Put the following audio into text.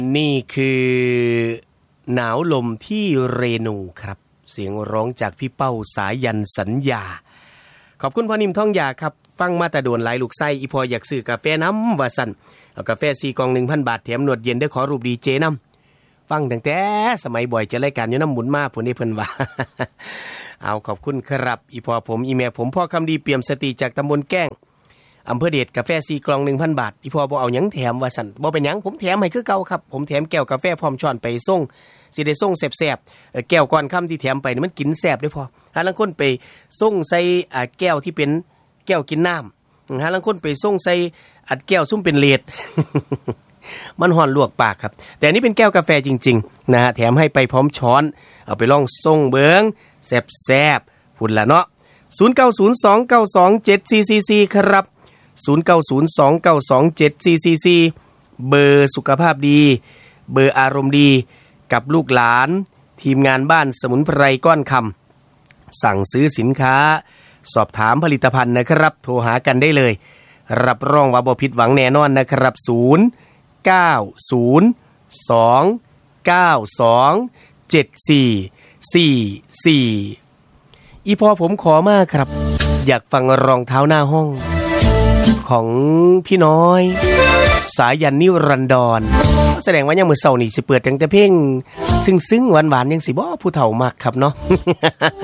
นี่คือหนาวลมที่เรนูครับเสียงร้องจากพี่เป้าสายันสัญญาขอบคุณพ่อนิ่มท่องยาครับฟังมาแต่โดนหลายลูกไส้อีพออยากซื้อกาแฟน้ำว่าสั่นเอากาแฟ4 กล่อง 1,000 บาทแถมหนวดเย็นได้ขอรูปดีเจน้ำฟังตั้งแต่สมัยบ่อยจะรายการอยู่น้ำหมุนมาผู้นี้เพิ่นว่า เอาขอบคุณครับอีพอผมอีแม่ผมพ่อคำดีเปี่ยมสติจากตำบลแก้งอำเภอเดชกาแฟ4 กล่อง 1,000 บาทอีพอบ่เอาหยังแถมว่าสั่นบ่เป็นหยังผมแถมให้คือเก่าครับผมแถมแก้วกาแฟพร้อมช้อนไปส่งสิได้ส่งแซ่บๆแก้วก่อนค่ำที่แถมไปนี่มันกินแซ่บด้วยพอหาลางคนไปส่งใส่แก้วที่เป็นแก้วกินน้ำหาลางคนไปส่งใส่อัดแก้วซุ่มเป็นเลด มันห่อนลวกปากครับแต่อันนี้เป็นแก้วกาแฟจริงๆนะฮะแถมให้ไปพร้อมช้อนเอาไปลองส่งเบิงแซ่บๆพุ่นละเนาะ0902927444ครับ0902927444เบอร์สุขภาพดีเบอร์อารมณ์ดีกับลูกหลานทีมงานบ้านสมุนไพรก้อนคำสั่งซื้อสินค้าสอบถามผลิตภัณฑ์นะครับโทรหากันได้เลยรับรองว่าบ่ผิดหวังแน่นอนนะครับ0902927444อีพอผมขอมากครับอยากฟังรองเท้าหน้าห้องของพี่น้อยสายันนิรันดรแสดงว่ายังมื้อเช้านี่สิเปิดตั้งแต่เพลงซึ้งๆหวานๆยังสิบ่ผู้เฒ่ามากครับเนาะ